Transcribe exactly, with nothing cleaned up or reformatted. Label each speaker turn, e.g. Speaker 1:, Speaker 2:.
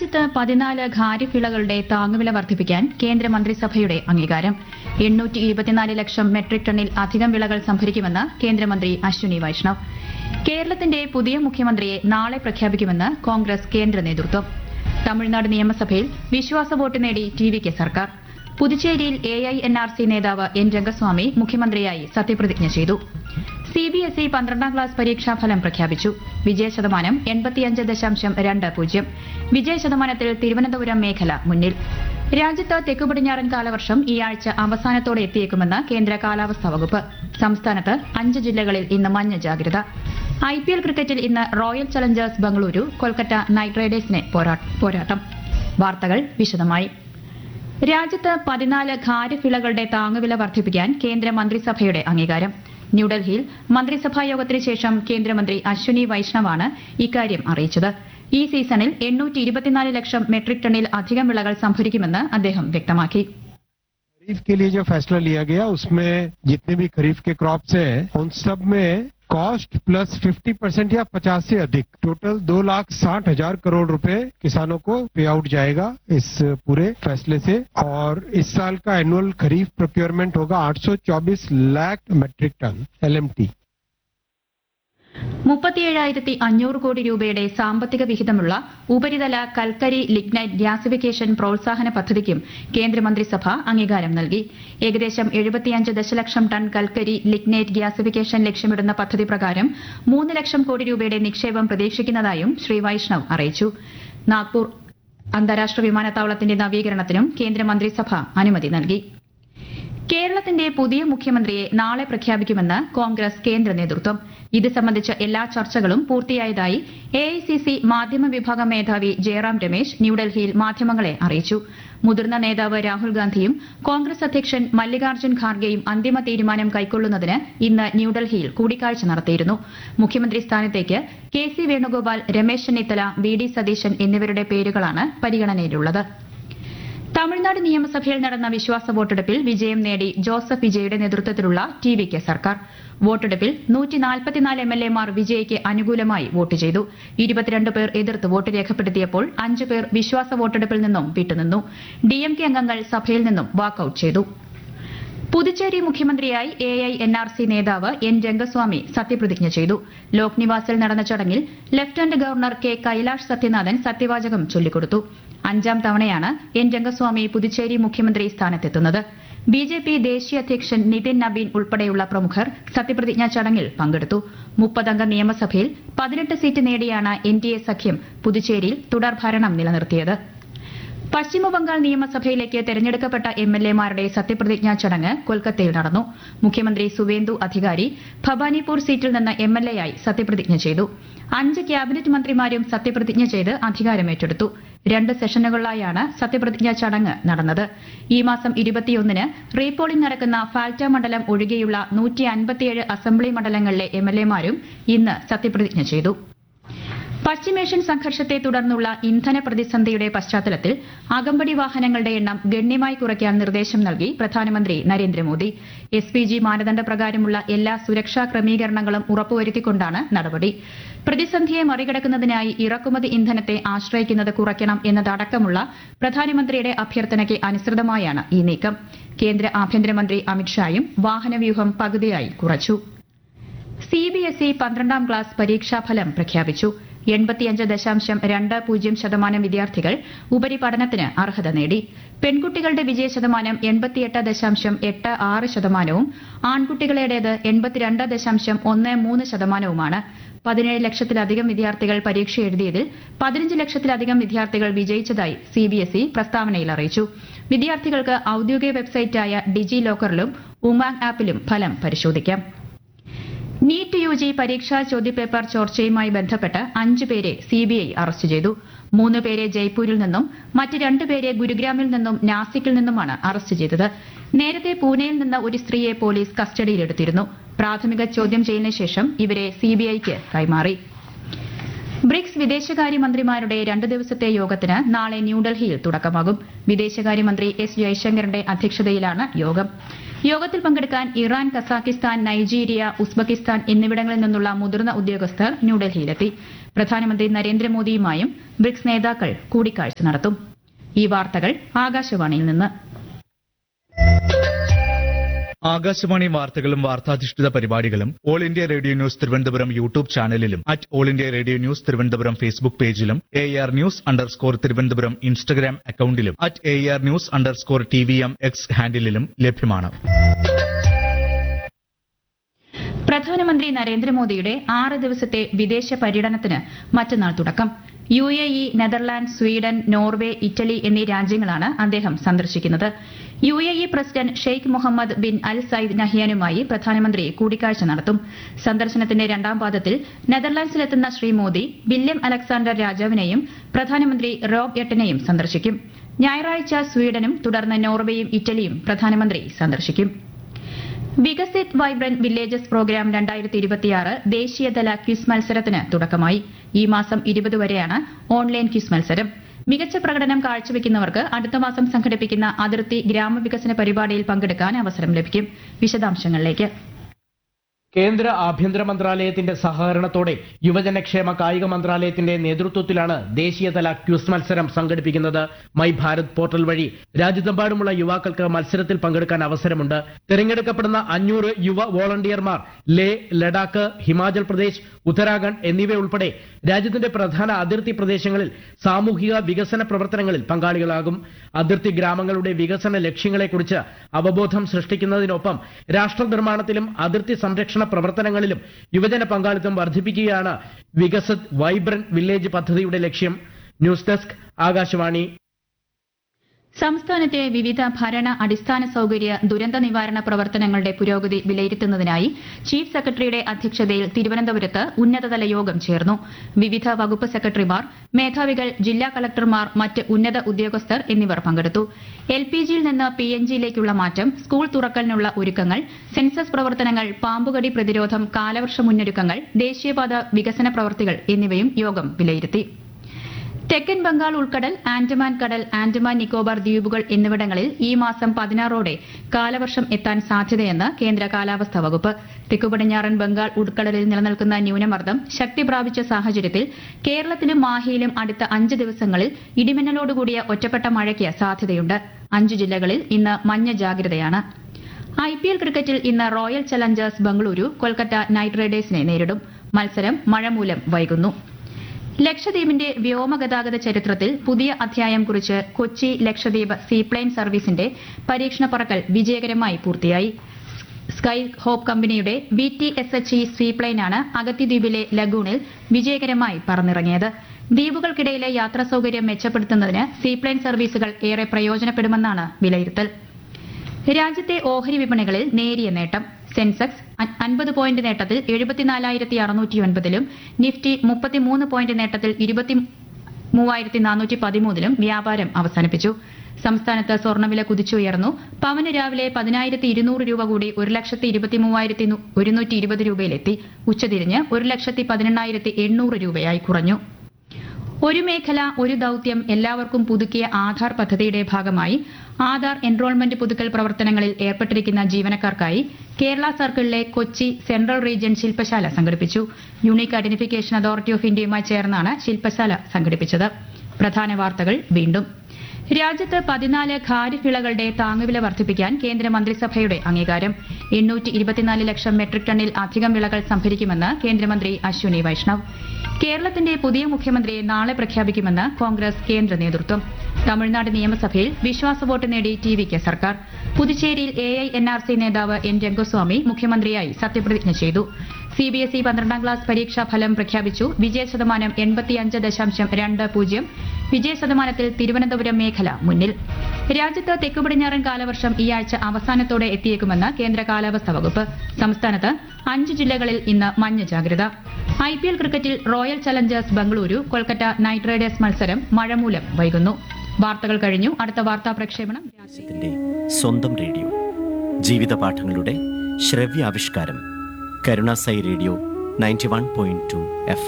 Speaker 1: രാജ്യത്ത് പതിനാല് ഖാരിഫ് വിളകളുടെ താങ്ങുവില വർദ്ധിപ്പിക്കാൻ കേന്ദ്രമന്ത്രിസഭയുടെ അംഗീകാരം. എണ്ണൂറ്റി ഇരുപത്തിനാല് ലക്ഷം മെട്രിക് ടണ്ണിൽ അധികം വിളകൾ സംഭരിക്കുമെന്ന് കേന്ദ്രമന്ത്രി അശ്വിനി വൈഷ്ണവ്. കേരളത്തിന്റെ പുതിയ മുഖ്യമന്ത്രിയെ നാളെ പ്രഖ്യാപിക്കുമെന്ന് കോൺഗ്രസ് കേന്ദ്ര നേതൃത്വം. തമിഴ്നാട് നിയമസഭയിൽ വിശ്വാസ വോട്ട് നേടി ടി വി കെ സർക്കാർ. പുതുച്ചേരിയിൽ A I N R C നേതാവ് എൻ രംഗസ്വാമി മുഖ്യമന്ത്രിയായി സത്യപ്രതിജ്ഞ ചെയ്തു. സിബിഎസ്ഇ പന്ത്രണ്ടാം ക്ലാസ് പരീക്ഷാഫലം പ്രഖ്യാപിച്ചു. വിജയശതമാനം എൺപത്തിയഞ്ച് ദശാംശം രണ്ട് പൂജ്യം. വിജയശതമാനത്തിൽ തിരുവനന്തപുരം മേഖല മുന്നിൽ. രാജ്യത്ത് തെക്കുപടിഞ്ഞാറൻ കാലവർഷം ഈ ആഴ്ച അവസാനത്തോടെ എത്തിയേക്കുമെന്ന് കേന്ദ്ര കാലാവസ്ഥാ വകുപ്പ്. സംസ്ഥാനത്ത് അഞ്ച് ജില്ലകളിൽ ഇന്ന് മഞ്ഞ ജാഗ്രത. ഐപിഎൽ ക്രിക്കറ്റിൽ ഇന്ന് royal Challengers Bengaluru Kolkata night റൈഡേഴ്സിനെ പോരാട്ടം. വാർത്തകൾ വിശദമായി. രാജ്യത്ത് പതിനാല് ഖാരിഫ് വിളകളുടെ താങ്ങുവില വർദ്ധിപ്പിക്കാൻ കേന്ദ്ര മന്ത്രിസഭയുടെ അംഗീകാരം. ന്യൂഡൽഹിയിൽ മന്ത്രിസഭാ യോഗത്തിന് ശേഷം കേന്ദ്രമന്ത്രി അശ്വിനി വൈഷ്ണവാണ് ഇക്കാര്യം അറിയിച്ചത്. ഈ സീസണിൽ എണ്ണൂറ്റി ഇരുപത്തിനാല് ലക്ഷം മെട്രിക് ടണ്ണിൽ അധികം വിളകൾ സംഭരിക്കുമെന്ന് അദ്ദേഹം വ്യക്തമാക്കി.
Speaker 2: खरीफ के लिए जो फैसला लिया गया उसमें जितने भी खरीफ के क्रॉप्स हैं उन सब में कॉस्ट प्लस फिफ्टी परसेंट या पचास से अधिक टोटल दो लाख साठ हजार करोड़ रुपए किसानों को पे आउट जाएगा इस पूरे फैसले से। और इस साल का एनुअल खरीफ प्रोक्योरमेंट होगा आठ सौ चौबीस lakh metric ton L M T.
Speaker 1: മുപ്പത്തിയേഴായിരത്തി അഞ്ഞൂറ് കോടി രൂപയുടെ സാമ്പത്തിക വിഹിതമുള്ള ഉപരിതല കൽക്കരി ലിഗ്നൈറ്റ് ഗ്യാസിഫിക്കേഷൻ പ്രോത്സാഹന പദ്ധതിക്കും കേന്ദ്രമന്ത്രിസഭ അംഗീകാരം നൽകി. ഏകദേശം എഴുപത്തിയഞ്ച് ദശലക്ഷം ടൺ കൽക്കരി ലിഗ്നൈറ്റ് ഗ്യാസിഫിക്കേഷൻ ലക്ഷ്യമിടുന്ന പദ്ധതി പ്രകാരം മൂന്ന് ലക്ഷം കോടി രൂപയുടെ നിക്ഷേപം പ്രതീക്ഷിക്കുന്നതായും ശ്രീ വൈഷ്ണവ് അറിയിച്ചു. നാഗ്പൂർ അന്താരാഷ്ട്ര വിമാനത്താവളത്തിന്റെ നവീകരണത്തിനും കേന്ദ്രമന്ത്രിസഭ അനുമതി നൽകി. കേരളത്തിന്റെ പുതിയ മുഖ്യമന്ത്രിയെ നാളെ പ്രഖ്യാപിക്കുമെന്ന് കോൺഗ്രസ് കേന്ദ്ര നേതൃത്വം. ഇത് സംബന്ധിച്ച എല്ലാ ചർച്ചകളും പൂർത്തിയായതായി എ ഐ സി സി മാധ്യമ വിഭാഗം മേധാവി ജയറാം രമേശ് ന്യൂഡൽഹിയിൽ മാധ്യമങ്ങളെ അറിയിച്ചു. മുതിർന്ന നേതാവ് രാഹുൽ ഗാന്ധിയും കോൺഗ്രസ് അധ്യക്ഷൻ മല്ലികാർജ്ജുൻ ഖാർഗെയും അന്തിമ തീരുമാനം കൈക്കൊള്ളുന്നതിന് ഇന്ന് ന്യൂഡൽഹിയിൽ കൂടിക്കാഴ്ച നടത്തിയിരുന്നു. മുഖ്യമന്ത്രി സ്ഥാനത്തേക്ക് K C Venugopal, Ramesh Chennithala, V D Satheesan എന്നിവരുടെ പേരുകളാണ് പരിഗണനയിലുള്ളത്. തമിഴ്നാട് നിയമസഭയിൽ നടന്ന വിശ്വാസ വോട്ടെടുപ്പിൽ വിജയം നേടി ജോസഫ് വിജയുടെ നേതൃത്വത്തിലുള്ള ടി വി കെ സർക്കാർ. വോട്ടെടുപ്പിൽ നൂറ്റി നാൽപ്പത്തിനാല് എം എൽ എമാർ വിജയ്ക്ക് അനുകൂലമായി വോട്ട് ചെയ്തു. ഇരുപത്തിരണ്ട് പേർ എതിർത്ത് വോട്ട് രേഖപ്പെടുത്തിയപ്പോൾ അഞ്ച് പേർ വിശ്വാസ വോട്ടെടുപ്പിൽ നിന്നും വിട്ടുനിന്നു. ഡി എം കെ അംഗങ്ങൾ സഭയിൽ നിന്നും വാക്കൌട്ട് ചെയ്തു. പുതുച്ചേരി മുഖ്യമന്ത്രിയായി A I N R C നേതാവ് എൻ രംഗസ്വാമി സത്യപ്രതിജ്ഞ ചെയ്തു. ലോക് നിവാസിൽ നടന്ന ചടങ്ങിൽ lieutenant governor K Kailash Sathyanathan സത്യവാചകം ചൊല്ലിക്കൊടുത്തു. അഞ്ചാം തവണയാണ് എൻ രംഗസ്വാമി പുതുച്ചേരി മുഖ്യമന്ത്രി സ്ഥാനത്തെത്തുന്നത്. ബി ജെ പി ദേശീയ അധ്യക്ഷൻ നിതിൻ നബീൻ ഉൾപ്പെടെയുള്ള പ്രമുഖർ സത്യപ്രതിജ്ഞാ ചടങ്ങിൽ പങ്കെടുത്തു. മുപ്പതംഗ നിയമസഭയിൽ പതിനെട്ട് സീറ്റ് നേടിയാണ് എൻ ഡി എ സഖ്യം പുതുച്ചേരിയിൽ തുടർഭരണം നിലനിർത്തിയത്. പശ്ചിമബംഗാൾ നിയമസഭയിലേക്ക് തെരഞ്ഞെടുക്കപ്പെട്ട എം എൽ എമാരുടെ സത്യപ്രതിജ്ഞാ ചടങ്ങ് കൊൽക്കത്തയിൽ നടന്നു. മുഖ്യമന്ത്രി സുവേന്ദു അധികാരി ഭവാനിപൂർ സീറ്റിൽ നിന്ന് എം എൽ എ ആയി സത്യപ്രതിജ്ഞ ചെയ്തു. അഞ്ച് ക്യാബിനറ്റ് മന്ത്രിമാരും സത്യപ്രതിജ്ഞ ചെയ്ത് അധികാരമേറ്റെടുത്തു. രണ്ട് സെഷനുകളിലായാണ് സത്യപ്രതിജ്ഞാ ചടങ്ങ് നടന്നത്. ഈ മാസം ഇരുപത്തിയൊന്നിന് റീപോളിംഗ് നടക്കുന്ന ഫാൽറ്റ മണ്ഡലം ഒഴികെയുള്ള നൂറ്റി അൻപത്തിയേഴ് അസംബ്ലി മണ്ഡലങ്ങളിലെ എം എൽ എമാരും ഇന്ന് സത്യപ്രതിജ്ഞ ചെയ്തു. പശ്ചിമേഷ്യൻ സംഘർഷത്തെ തുടർന്നുള്ള ഇന്ധന പ്രതിസന്ധിയുടെ പശ്ചാത്തലത്തിൽ അകമ്പടി വാഹനങ്ങളുടെ എണ്ണം ഗണ്യമായി കുറയ്ക്കാൻ നിർദ്ദേശം നൽകി പ്രധാനമന്ത്രി നരേന്ദ്രമോദി. എസ് പി ജി മാനദണ്ഡ പ്രകാരമുള്ള എല്ലാ സുരക്ഷാ ക്രമീകരണങ്ങളും ഉറപ്പുവരുത്തിക്കൊണ്ടാണ് നടപടി. പ്രതിസന്ധിയെ മറികടക്കുന്നതിനായി ഇറക്കുമതി ഇന്ധനത്തെ ആശ്രയിക്കുന്നത് കുറയ്ക്കണം എന്നതടക്കമുള്ള പ്രധാനമന്ത്രിയുടെ അഭ്യർത്ഥനയ്ക്ക് അനുസൃതമായാണ് ഈ നീക്കം. കേന്ദ്ര ആഭ്യന്തരമന്ത്രി അമിത്ഷായും വാഹനവ്യൂഹം പകുതിയായി കുറച്ചു. സിബിഎസ്ഇ പന്ത്രണ്ടാം ക്ലാസ് പരീക്ഷാഫലം പ്രഖ്യാപിച്ചു. എൺപത്തിയഞ്ച് ദശാംശം രണ്ട് പൂജ്യം ശതമാനം വിദ്യാർത്ഥികൾ ഉപരിപഠനത്തിന് അർഹത നേടി. പെൺകുട്ടികളുടെ വിജയശതമാനം എൺപത്തിയെട്ട് ദശാംശം എട്ട് ആറ് ശതമാനവും ആൺകുട്ടികളുടേത് എൺപത്തിരണ്ട് ദശാംശം ഒന്ന് മൂന്ന് ശതമാനവുമാണ്. പതിനേഴ് ലക്ഷത്തിലധികം വിദ്യാർത്ഥികൾ പരീക്ഷ എഴുതിയതിൽ പതിനഞ്ച് ലക്ഷത്തിലധികം വിദ്യാർത്ഥികൾ വിജയിച്ചതായി സിബിഎസ്ഇ പ്രസ്താവനയിൽ അറിയിച്ചു. വിദ്യാർത്ഥികൾക്ക് ഔദ്യോഗിക വെബ്സൈറ്റായ ഡിജി ലോക്കറിലും ഉമാങ് ആപ്പിലും ഫലം പരിശോധിക്കാം. നീറ്റ് യു ജി പരീക്ഷാ ചോദ്യപേപ്പർ ചോർച്ചയുമായി ബന്ധപ്പെട്ട് അഞ്ച് പേരെ സിബിഐ അറസ്റ്റ് ചെയ്തു. മൂന്ന് പേരെ ജയ്പൂരിൽ നിന്നും മറ്റ് രണ്ട് പേരെ ഗുരുഗ്രാമിൽ നിന്നും നാസിക്കിൽ നിന്നുമാണ് അറസ്റ്റ് ചെയ്തത്. നേരത്തെ പൂനെയിൽ നിന്ന് ഒരു സ്ത്രീയെ പോലീസ് കസ്റ്റഡിയിലെടുത്തിരുന്നു. പ്രാഥമിക ചോദ്യം ചെയ്യലിന് ശേഷം ഇവരെ സിബിഐക്ക് കൈമാറി. ബ്രിക്സ് വിദേശകാര്യമന്ത്രിമാരുടെ രണ്ട് ദിവസത്തെ യോഗത്തിന് നാളെ ന്യൂഡൽഹിയിൽ തുടക്കമാകും. വിദേശകാര്യമന്ത്രി എസ് ജയശങ്കറിന്റെ അധ്യക്ഷതയിലാണ് യോഗം. യോഗത്തിൽ പങ്കെടുക്കാൻ ഇറാൻ, കസാഖിസ്ഥാൻ, നൈജീരിയ, ഉസ്ബെക്കിസ്ഥാൻ എന്നിവിടങ്ങളിൽ നിന്നുള്ള മുതിർന്ന ഉദ്യോഗസ്ഥർ ന്യൂഡൽഹിയിലെത്തി. പ്രധാനമന്ത്രി നരേന്ദ്രമോദിയുമായും ബ്രിക്സ് നേതാക്കൾ കൂടിക്കാഴ്ച നടത്തും. ഈ വാർത്തകൾ ആകാശവാണിയിൽ നിന്ന്.
Speaker 3: ആകാശവാണി വാർത്തകളും വാർത്താധിഷ്ഠിത പരിപാടികളും all India radio news Thiruvananthapuram YouTube ചാനലിലും at all India radio news Thiruvananthapuram Facebook പേജിലും A R news underscore Thiruvananthapuram Instagram അക്കൌണ്ടിലും at A R news underscore T V M X ഹാൻഡിലും ലഭ്യമാണ്.
Speaker 1: പ്രധാനമന്ത്രി നരേന്ദ്രമോദിയുടെ ആറ് ദിവസത്തെ വിദേശ പര്യടനത്തിന് മറ്റന്നാൾ തുടക്കം. U A E, Netherland, Sweden, Norway, Italy എന്നീ രാജ്യങ്ങളാണ് അദ്ദേഹം സന്ദർശിക്കുന്നത്. U A E president Sheikh Muhammad bin അൽ സയ്ദ് നഹ്യാനുമായി പ്രധാനമന്ത്രി കൂടിക്കാഴ്ച നടത്തും. സന്ദർശനത്തിന്റെ രണ്ടാം പാദത്തിൽ നെതർലാൻഡ്സിലെത്തുന്ന ശ്രീ മോദി വില്യം അലക്സാണ്ടർ രാജാവിനെയും പ്രധാനമന്ത്രി റോബ് എട്ടനെയും സന്ദർശിക്കും. ഞായറാഴ്ച സ്വീഡനും തുടർന്ന് നോർവേയും ഇറ്റലിയും പ്രധാനമന്ത്രി സന്ദർശിക്കും. വികസിത് വൈബ്രന്റ് വില്ലേജസ് പ്രോഗ്രാം രണ്ടായിരത്തി ഇരുപത്തിയാറ് ദേശീയതല ക്വിസ് മത്സരത്തിന് തുടക്കമായി. ഈ മാസം ഇരുപത് വരെയാണ് ഓൺലൈൻ ക്വിസ് മത്സരം. മികച്ച പ്രകടനം കാഴ്ചവെക്കുന്നവർക്ക് അടുത്ത മാസം സംഘടിപ്പിക്കുന്ന അതിർത്തി ഗ്രാമവികസന പരിപാടിയിൽ പങ്കെടുക്കാൻ അവസരം ലഭിക്കും. വിശദാംശങ്ങളിലേക്ക്.
Speaker 4: കേന്ദ്ര ആഭ്യന്തര മന്ത്രാലയത്തിന്റെ സഹകരണത്തോടെ യുവജനക്ഷേമ കായിക മന്ത്രാലയത്തിന്റെ നേതൃത്വത്തിലാണ് ദേശീയതല ക്വിസ് മത്സരം സംഘടിപ്പിക്കുന്നത്. മൈ ഭാരത് പോർട്ടൽ വഴി രാജ്യത്തെമ്പാടുമുള്ള യുവാക്കൾക്ക് മത്സരത്തിൽ പങ്കെടുക്കാൻ അവസരമുണ്ട്. തിരഞ്ഞെടുക്കപ്പെടുന്ന അഞ്ഞൂറ് യുവ വോളണ്ടിയർമാർ ലേ, ലഡാക്ക്, ഹിമാചൽ പ്രദേശ്, ഉത്തരാഖണ്ഡ് എന്നിവയുൾപ്പെടെ രാജ്യത്തിന്റെ പ്രധാന അതിർത്തി പ്രദേശങ്ങളിൽ സാമൂഹിക വികസന പ്രവർത്തനങ്ങളിൽ പങ്കാളികളാകും. അതിർത്തി ഗ്രാമങ്ങളുടെ വികസന ലക്ഷ്യങ്ങളെക്കുറിച്ച് അവബോധം സൃഷ്ടിക്കുന്നതിനൊപ്പം രാഷ്ട്ര നിർമ്മാണത്തിലും അതിർത്തി സംരക്ഷണ പ്രവർത്തനങ്ങളിലും യുവജന പങ്കാളിത്തം വർദ്ധിപ്പിക്കുകയാണ് വികസിത് വൈബ്രന്റ് വില്ലേജ് പദ്ധതിയുടെ ലക്ഷ്യം. News desk, Akashvani.
Speaker 1: സംസ്ഥാനത്തെ വിവിധ ഭരണ അടിസ്ഥാന സൌകര്യ ദുരന്ത നിവാരണ പ്രവർത്തനങ്ങളുടെ പുരോഗതി വിലയിരുത്തുന്നതിനായി ചീഫ് സെക്രട്ടറിയുടെ അധ്യക്ഷതയിൽ തിരുവനന്തപുരത്ത് ഉന്നതതല യോഗം ചേർന്നു. വിവിധ വകുപ്പ് സെക്രട്ടറിമാർ, മേധാവികൾ, ജില്ലാ കളക്ടർമാർ, മറ്റ് ഉന്നത ഉദ്യോഗസ്ഥർ എന്നിവർ പങ്കെടുത്തു. എൽ പി ജിയിൽ നിന്ന് പി എൻ ജിയിലേക്കുള്ള മാറ്റം, സ്കൂൾ തുറക്കലിനുള്ള ഒരുക്കങ്ങൾ, സെൻസസ് പ്രവർത്തനങ്ങൾ, പാമ്പുകടി പ്രതിരോധം, കാലവർഷ മുന്നൊരുക്കങ്ങൾ, ദേശീയപാത വികസന പ്രവൃത്തികൾ എന്നിവയും യോഗം വിലയിരുത്തി. തെക്കൻ ബംഗാൾ ഉൾക്കടൽ, ആൻഡമാൻ കടൽ, ആൻഡമാൻ നിക്കോബാർ ദ്വീപുകൾ എന്നിവിടങ്ങളിൽ ഈ മാസം പതിനാറോടെ കാലവർഷം എത്താൻ സാധ്യതയെന്ന് കേന്ദ്ര കാലാവസ്ഥാ വകുപ്പ്. തെക്കുപടിഞ്ഞാറൻ ബംഗാൾ ഉൾക്കടലിൽ നിലനിൽക്കുന്ന ന്യൂനമർദ്ദം ശക്തി പ്രാപിച്ച സാഹചര്യത്തിൽ കേരളത്തിലും മാഹിയിലും അടുത്ത അഞ്ച് ദിവസങ്ങളിൽ ഇടിമിന്നലോടുകൂടിയ ഒറ്റപ്പെട്ട മഴയ്ക്ക് സാധ്യതയുണ്ട്. അഞ്ച് ജില്ലകളിൽ ഇന്ന് മഞ്ഞ ജാഗ്രതയാണ്. ഐ പി എൽ ക്രിക്കറ്റിൽ ഇന്ന് royal Challengers Bengaluru Kolkata night റൈഡേഴ്സിനെ നേരിടും. മത്സരം മഴ മൂലം വൈകുന്നു. ലക്ഷദ്വീപിന്റെ വ്യോമഗതാഗത ചരിത്രത്തിൽ പുതിയ അധ്യായം കുറിച്ച് കൊച്ചി ലക്ഷദ്വീപ് സീപ്ലെയിൻ സർവീസിന്റെ പരീക്ഷണ പറക്കൽ വിജയകരമായി പൂർത്തിയായി. സ്കൈ ഹോപ്പ് കമ്പനിയുടെ V T S H E സീപ്ലെയിനാണ് അഗത്തിദ്വീപിലെ ലഗൂണിൽ വിജയകരമായി പറന്നിറങ്ങിയത്. ദ്വീപുകൾക്കിടയിലെ യാത്രാ സൌകര്യം മെച്ചപ്പെടുത്തുന്നതിന് സീപ്ലെയിൻ സർവീസുകൾ ഏറെ പ്രയോജനപ്പെടുമെന്നാണ് വിലയിരുത്തൽ. രാജ്യത്തെ ഓഹരി വിപണികളിൽ നേരിയ നേട്ടം. സെൻസെക്സ് അൻപത് പോയിന്റ് നേട്ടത്തിൽ എഴുപത്തിനാലായിരത്തി അറുന്നൂറ്റിയൊൻപതിലും നിഫ്റ്റി മുപ്പത്തിമൂന്ന് പോയിന്റ് നേട്ടത്തിൽ ഇരുപത്തി മൂവായിരത്തി നാനൂറ്റി പതിമൂന്നിലും വ്യാപാരം അവസാനിപ്പിച്ചു. സംസ്ഥാനത്ത് സ്വർണ്ണവില കുതിച്ചുയർന്നു. പവന് രാവിലെ പതിനായിരത്തി ഇരുന്നൂറ് രൂപ കൂടി ഒരു ലക്ഷത്തി ഇരുപത്തി മൂവായിരത്തി ഒരുന്നൂറ്റി ഇരുപത് രൂപയിലെത്തി. ഉച്ചതിരിഞ്ഞ് ഒരു ലക്ഷത്തി പതിനെണ്ണായിരത്തി എണ്ണൂറ് രൂപയായി കുറഞ്ഞു. ഒരു മേഖല ഒരു ദൌത്യം എല്ലാവർക്കും പുതുക്കിയ ആധാർ പദ്ധതിയുടെ ഭാഗമായി ആധാർ എൻറോൾമെന്റ് പുതുക്കൽ പ്രവർത്തനങ്ങളിൽ ഏർപ്പെട്ടിരിക്കുന്ന ജീവനക്കാർക്കായി കേരള സർക്കിളിലെ കൊച്ചി സെൻട്രൽ റീജിയൻ ശില്പശാല സംഘടിപ്പിച്ചു. യൂണിക് ഐഡന്റിഫിക്കേഷൻ അതോറിറ്റി ഓഫ് ഇന്ത്യയുമായി ചേർന്നാണ് ശില്പശാല സംഘടിപ്പിച്ചത്. പ്രധാന വാർത്തകൾ വീണ്ടും. രാജ്യത്ത് പതിനാല് ഖാരിഫ് വിളകളുടെ താങ്ങുവില വർദ്ധിപ്പിക്കാൻ കേന്ദ്ര മന്ത്രിസഭയുടെ അംഗീകാരം. എണ്ണൂറ്റി ഇരുപത്തിനാല് ലക്ഷം മെട്രിക് ടണ്ണിൽ അധികം വിളകൾ സംഭരിക്കുമെന്ന് കേന്ദ്രമന്ത്രി അശ്വിനി വൈഷ്ണവ്. കേരളത്തിന്റെ പുതിയ മുഖ്യമന്ത്രിയെ നാളെ പ്രഖ്യാപിക്കുമെന്ന് കോൺഗ്രസ് കേന്ദ്ര നേതൃത്വം. തമിഴ്നാട് നിയമസഭയിൽ വിശ്വാസവോട്ട് നേടി ടി വിക്ക് സർക്കാർ. പുതുച്ചേരിയിൽ A I N R C നേതാവ് എൻ രംഗസ്വാമി മുഖ്യമന്ത്രിയായി സത്യപ്രതിജ്ഞ ചെയ്തു. സി ബി എസ് ഇ പന്ത്രണ്ടാം ക്ലാസ് പരീക്ഷാ ഫലം പ്രഖ്യാപിച്ചു. വിജയശതമാനം എൺപത്തിയഞ്ച് ദശാംശം രണ്ട് പൂജ്യം. വിജയശതമാനത്തിൽ തിരുവനന്തപുരം മേഖല മുന്നിൽ. രാജ്യത്ത് തെക്കുപടിഞ്ഞാറൻ കാലവർഷം ഈ ആഴ്ച അവസാനത്തോടെ എത്തിയേക്കുമെന്ന് കേന്ദ്ര കാലാവസ്ഥാ വകുപ്പ്. സംസ്ഥാനത്ത് അഞ്ച് ജില്ലകളിൽ ഇന്ന് മഞ്ഞ ജാഗ്രത. ഐ പി എൽ ക്രിക്കറ്റിൽ royal Challengers Bengaluru Kolkata night Riders മത്സരം മഴ മൂലം വൈകുന്നു. വാർത്തകൾ കഴിഞ്ഞു. അടുത്ത വാർത്താ പ്രക്ഷേപണം
Speaker 5: സ്വന്തം റേഡിയോ ജീവിത പാഠങ്ങളുടെ ശ്രവ്യാവിഷ്കാരം കരുണാസൈ radio ninety one point two F